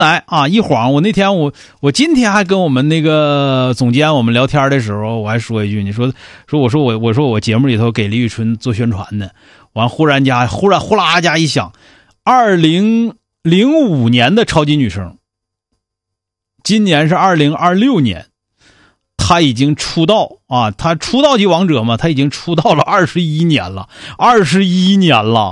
来啊，一晃我那天我今天还跟我们那个总监我们聊天的时候，我还说一句，你说我节目里头给李宇春做宣传呢，完忽然呼啦家一响，2005年的超级女声，今年是2026年，她已经出道啊，她出道即王者嘛，她已经出道了21年了，21年了。